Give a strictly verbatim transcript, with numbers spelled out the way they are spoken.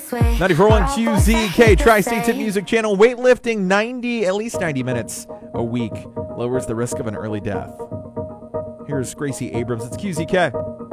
ninety-four point one Q Z K, Tri-State Tip Music Channel. Weightlifting ninety, at least ninety minutes a week lowers the risk of an early death. Here's Gracie Abrams. It's Q Z K.